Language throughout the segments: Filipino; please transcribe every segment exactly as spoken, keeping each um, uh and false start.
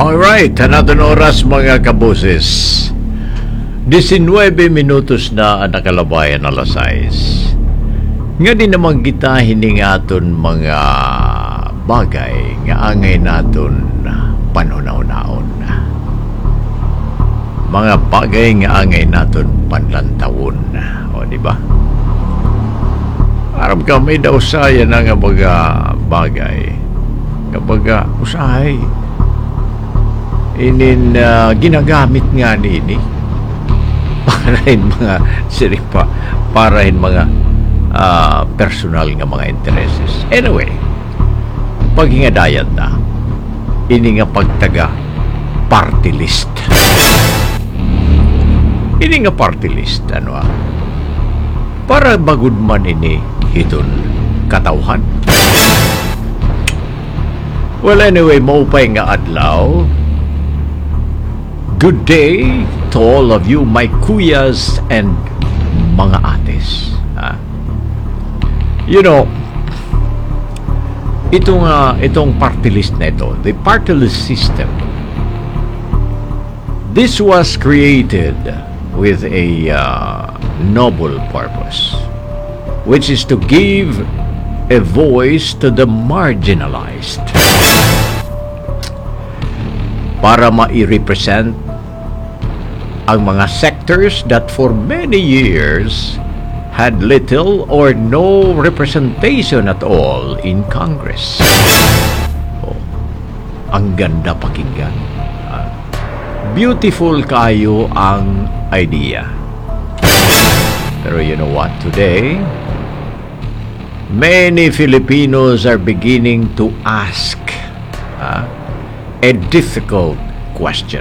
Alright, another oras mga kaboses. nineteen minutos na ang nakalabayan alas sais. Nga din naman kita hiningaton mga bagay nga angay naton panunaw-naon. Mga bagay nga angay naton panlantawon. O, di ba? Aram ka may daw saya na nga mga bagay. Kapag usahay, inin uh, ginagamit nga nini para in mga siripa, para in mga uh, personal nga mga intereses. Anyway, pag hingadayan na, ini nga pagtaga party list. Ini nga party list, ano ah, para bagud man ini hiton katawhan. Well, anyway, maupay nga adlaw. Good day to all of you, my kuyas and mga ates. Ha? You know, itong, uh, itong party list na ito, the party list system, this was created with a uh, noble purpose, which is to give a voice to the marginalized, para ma-represent ang mga sectors that for many years had little or no representation at all in Congress. Oh, ang ganda pakinggan. Uh, beautiful kayo ang idea. Pero you know what? Today, many Filipinos are beginning to ask uh, a difficult question.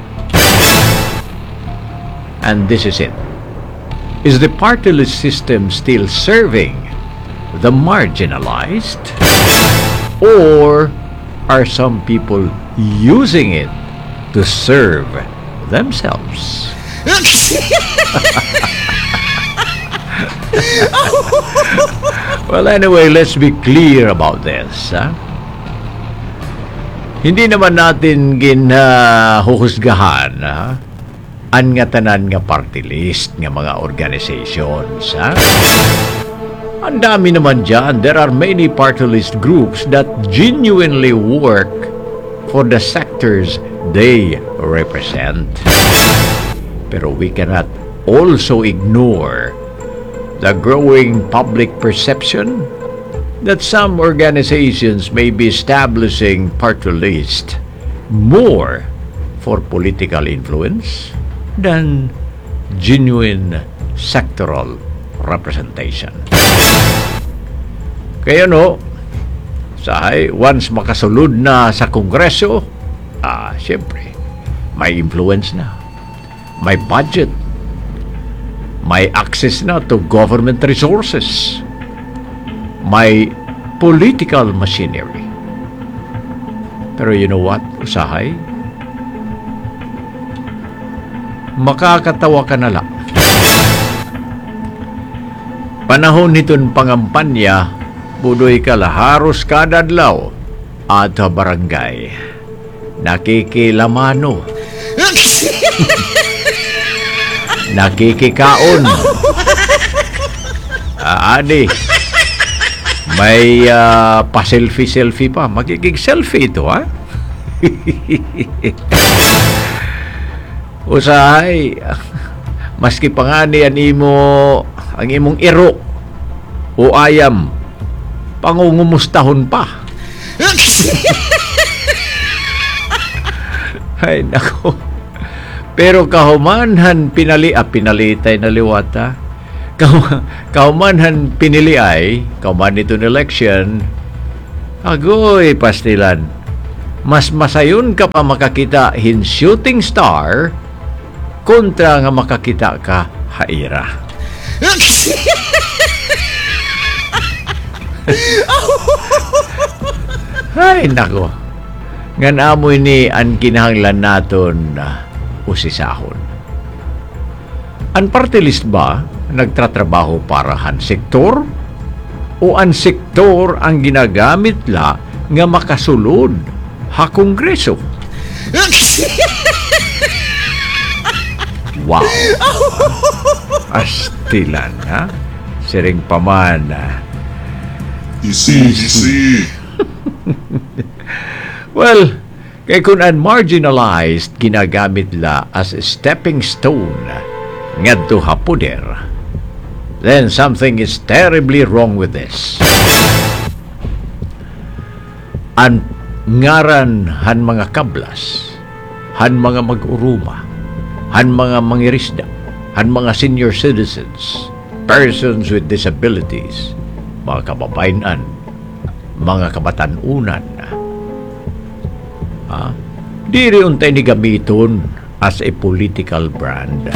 And this is it. Is the party list system still serving the marginalized? Or are some people using it to serve themselves? Well, anyway, let's be clear about this. Huh? Hindi naman natin ginahuhusgahan uh, an nga tanan nga party list nga mga organizations. Ha? Ang dami naman dyan. There are many party list groups that genuinely work for the sectors they represent. Pero we cannot also ignore the growing public perception that some organizations may be establishing party list more for political influence than genuine sectoral representation. Kaya no, sahay, once makasulod na sa Kongreso, ah, siyempre, may influence na, may budget, may access na to government resources, may political machinery. Pero you know what, usahay? Makakatawa ka na lang. Panahon niton pangampanya, budoy kalaharos kadadlaw at barangay. Nakikilamano. Nakikikaon. Aadi. May uh, pa-selfie-selfie pa. Magigig-selfie ito, ha? Usahay, maski pa nga ni imo, ang imong iro o ayam, pangungumustahon pa. Ay, nako. Pero kahumanhan pinali, ah, pinalitay na liwata. Kaumanhan pinili ay, kauman nito election, agoy pastilan, mas masayon ka pa makakita hin shooting star kontra nga makakita ka haira. Ay, nako. Ngan amoy ni ang kinahanglan naton uh, usisahon. Ang party list ba nagtatrabaho para han sektor o ang sektor ang ginagamit la nga makasulod ha Kongreso? Wow. Astilan, ha? Siring paman, ha? Easy, easy. Well, kay kung unmarginalized, ginagamit la as a stepping stone ngadto ha puder, then something is terribly wrong with this. An ngaran han mga kablas, han mga mag-uruma, han mga mangirisda, han mga senior citizens, persons with disabilities, mga kababayanan, mga kabatanunan, ha? Diri untay ni gamiton as a political brand.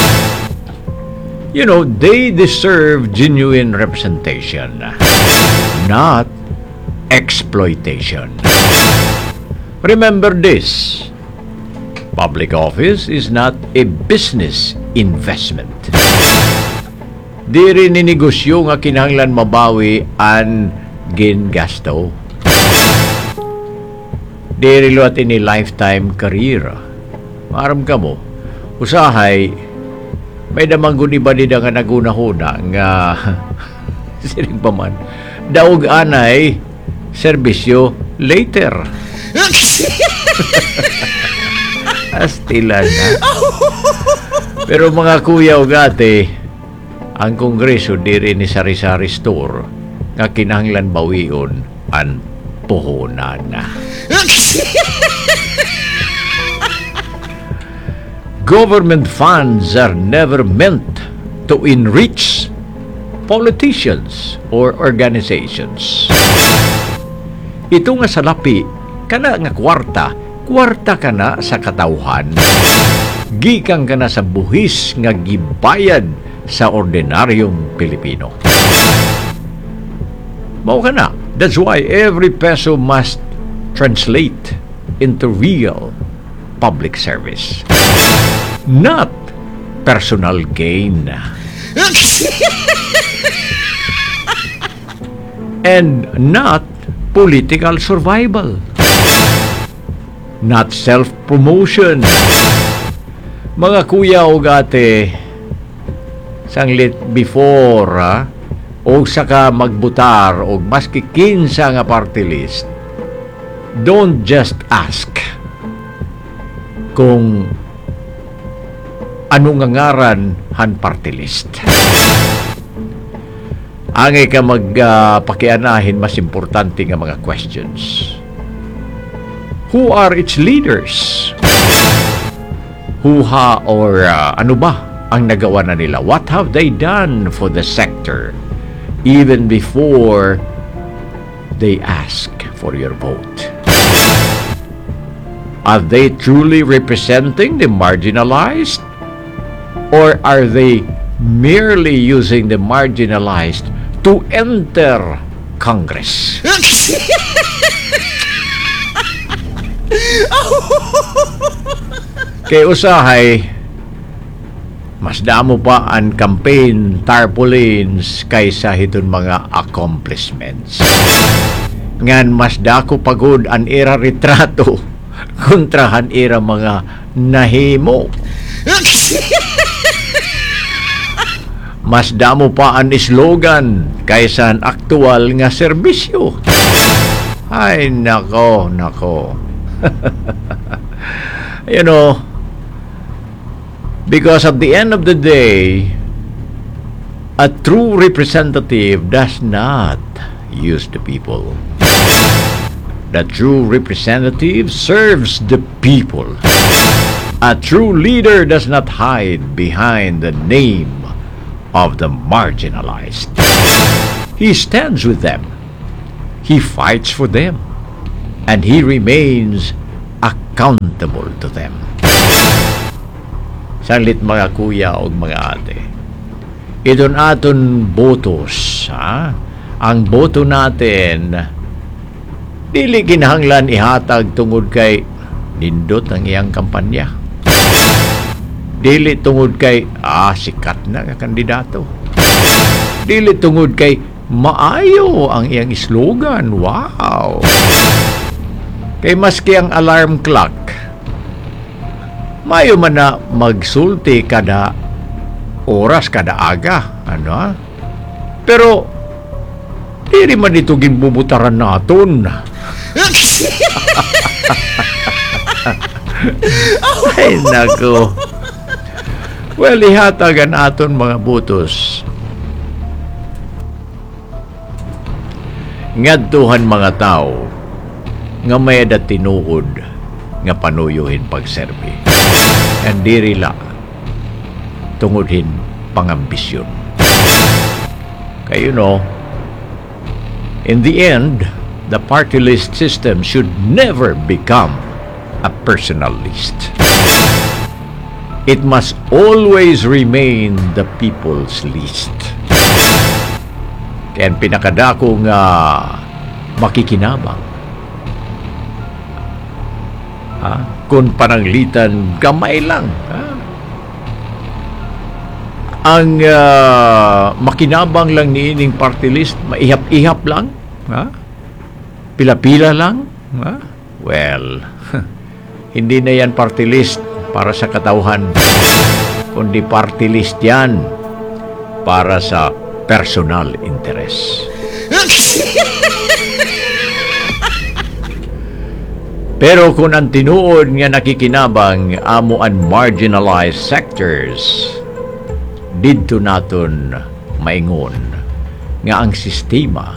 You know, they deserve genuine representation, not exploitation. Remember this: public office is not a business investment. Di rin ninegosyo nga kinahanglan mabawi an gingasto. Di rin luat ini lifetime career. Maaram ka mo, usahay, may damang guniba di nga nagunahuna nga siring pa man, daog anay, serbisyo later. Astilan na. Pero mga kuya o gate, ang kongreso di rin ni sari-sari store nga kinahanglan bawion ang puhunan na. Government funds are never meant to enrich politicians or organizations. Ito nga salapi, kana nga kwarta, kwarta kana sa katawhan. Gikan kana sa buhis nga gibayad sa ordinaryong Pilipino. Mao kana, that's why every peso must translate into real public service. Not personal gain. And not political survival. Not self-promotion. Mga kuya o gate, sanglit before, ha? O saka magbutar o maski kinsa nga party list, don't just ask kung ano nga ngaran han party list. Angay ka magpakianahin uh, mas importante nga mga questions. Who are its leaders? Who ha or uh, ano ba ang nagawa na nila? What have they done for the sector even before they ask for your vote? Are they truly representing the marginalized? Or are they merely using the marginalized to enter Congress? Kay usahay, mas damo pa ang campaign tarpaulins kaysa hiton mga accomplishments. Ngan mas dako pagod an era retrato kontrahan era mga nahimo. Mas damo pa ang slogan kaysa ang aktual nga serbisyo. Ay, nako, nako. You know, because at the end of the day, a true representative does not use the people. The true representative serves the people. A true leader does not hide behind the name of the marginalized. He stands with them. He fights for them. And he remains accountable to them. Saglit mga kuya o mga ate, idon aton botos, ha? Ang boto natin dili kinahanglan ihatag tungod kay nindot ang iyang kampanya. Dili tungod kay ah sikat na nga kandidato. Dili tungod kay maayo ang iyang slogan. Wow. Kay maski ang alarm clock Mayo man na magsulti kada oras, kada aga. Ano ha? Pero, diri man ito ginbubutaran naton. Ay, nako. Well, ihatagan aton mga butos. Ngadtuhan mga tao nga may da tinuod nga panuyuhin pagserbi. And diri la tungudhin pangambisyon. Kaya you know, in the end, the party list system should never become a personal list. It must always remain the people's list. Kaya ang pinakadako nga makikinabang, ha? Kung pananglitan gamay lang, ha? Ang uh, makinabang lang ni ining party list, maihap-ihap lang, ha? Pila-pila lang, ha? Well, hindi na yan party list para sa katauhan, kundi party list yan para sa personal interest. Pero kung ang tinuod nga nakikinabang amo ang marginalized sectors, didto naton maingon nga ang sistema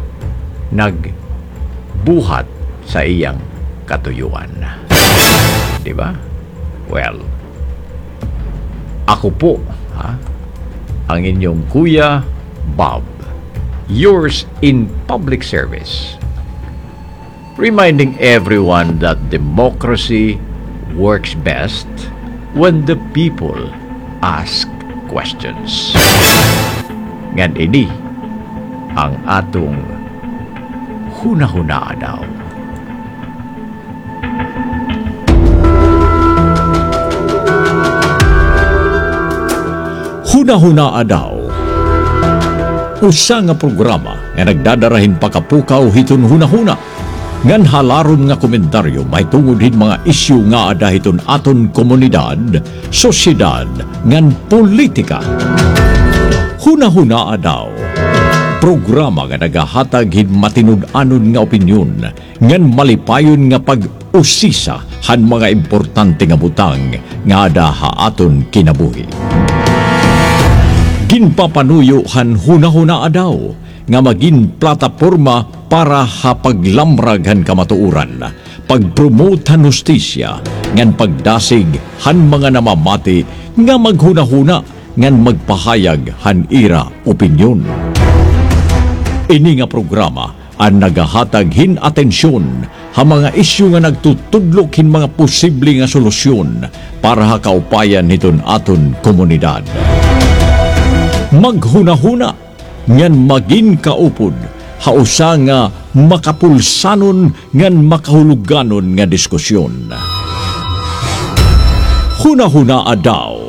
nagbuhat sa iyang katuyuan. Di ba? Well, ako po, ha? Ang inyong Kuya Bob, yours in public service, reminding everyone that democracy works best when the people ask questions. Ngan ini ang atong huna-hunaa daw. Huna-hunaa daw. Usa nga programa nga nagdadarahin pakapukaw hiton huna-huna. Ngan halaron nga komentaryo may tungod hin mga isyu nga ada hiton aton komunidad, sosyedad, ngan politika. Huna-hunaa daw. Programa nga nagahatag hin matinud-anon nga opinyon ngan malipayon nga pag-usisa han mga importante nga butang nga ada haaton kinabuhi. Ginpapanuyo han huna-hunaa daw nga maging plataporma para hapaglamrag han kamatuuran, pagpromote han hustisya, ngan pagdasig han mga namamati nga maghuna-huna ngan magpahayag han ira opinyon. Ini nga programa ang nagahatag hin atensyon ha mga isyu nga nagtutudlok hin mga posible nga solusyon para ha kaupayan hiton aton komunidad. Maghuna-huna ngan magin kaupod hausa nga makapulsanon ngan makahuluganon nga diskusyon. Huna-hunaa daw.